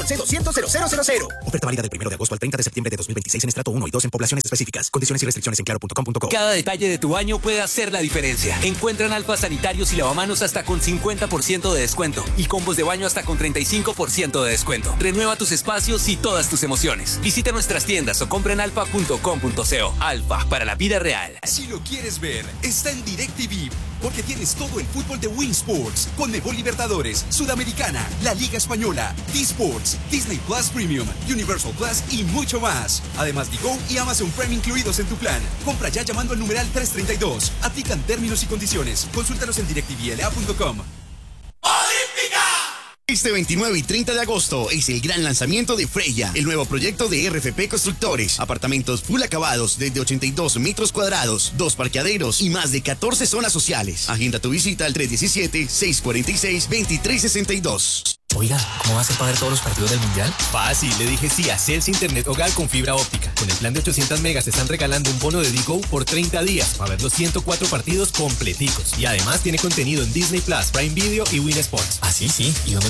C200-0000. Oferta válida del 1 de agosto al 30 de septiembre de 2026 en estrato 1 y 2 en poblaciones específicas. Condiciones y restricciones en claro.com.co. Cada detalle de tu baño puede hacer la diferencia. Encuentra en Alfa sanitarios y lavamanos hasta con 50% de descuento y combos de baño hasta con 35% de descuento. Renueva tus espacios y todas tus emociones. Visita nuestras tiendas o compra en alfa.com.co. Alfa, para la vida real. Si lo quieres ver, está en DirecTV, porque tienes todo el fútbol de Win Sports, Conmebol Libertadores, Sudamericana, la Liga Española, D-Sports, Disney Plus Premium, Universal Plus y mucho más. Además, Digo y Amazon Prime incluidos en tu plan. Compra ya llamando al numeral 332. Aplican términos y condiciones. Consúltalos en directvla.com. Este 29 y 30 de agosto es el gran lanzamiento de Freya, el nuevo proyecto de RFP Constructores. Apartamentos full acabados desde 82 metros cuadrados, 2 parqueaderos y más de 14 zonas sociales. Agenda tu visita al 317-646-2362. Oiga, ¿cómo vas a pagar todos los partidos del Mundial? Fácil, le dije sí a Celsa Internet Hogar con fibra óptica. Con el plan de 800 megas te están regalando un bono de Digo por 30 días para ver los 104 partidos completicos. Y además tiene contenido en Disney Plus, Prime Video y Win Sports. Ah, sí. ¿Y dónde